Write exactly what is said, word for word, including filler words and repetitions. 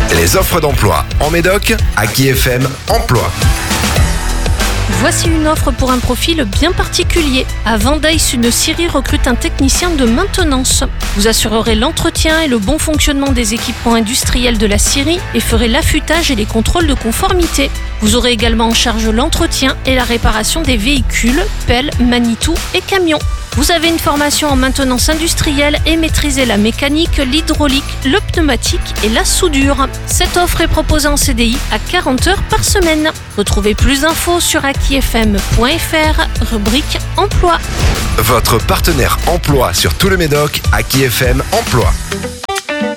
Les offres d'emploi en Médoc, Aki F M Emploi. Voici une offre pour un profil bien particulier. À Vendeil-Sud-Syrie recrute un technicien de maintenance. Vous assurerez l'entretien et le bon fonctionnement des équipements industriels de la scierie et ferez l'affûtage et les contrôles de conformité. Vous aurez également en charge l'entretien et la réparation des véhicules, pelles, manitou et camions. Vous avez une formation en maintenance industrielle et maîtrisez la mécanique, l'hydraulique, le pneumatique et la soudure. Cette offre est proposée en C D I à quarante heures par semaine. Retrouvez plus d'infos sur aki f m point f r, rubrique emploi. Votre partenaire emploi sur tout le Médoc, Aki F M Emploi.